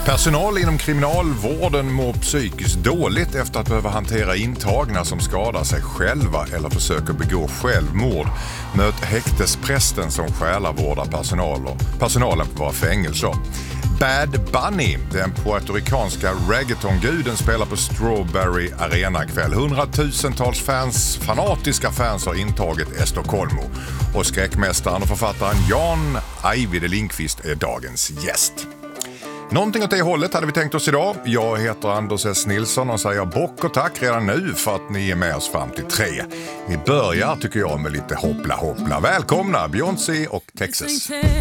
Personal inom kriminalvården mår psykiskt dåligt efter att behöva hantera intagna som skadar sig själva eller försöker begå självmord. Möt häktesprästen som själavårdar personalen på våra fängelser. Bad Bunny, den puertoricanska reggaetonguden, spelar på Strawberry Arena kväll. 100,000-tals fanatiska fans har intagit Estocolmo. Och skräckmästaren och författaren Jan Ajvide Lindqvist är dagens gäst. Någonting åt det hållet hade vi tänkt oss idag. Jag heter Anders S. Nilsson och säger bock och tack redan nu för att ni är med oss fram till 3. Vi börjar tycker jag med lite hoppla hoppla. Välkomna Beyoncé och Texas.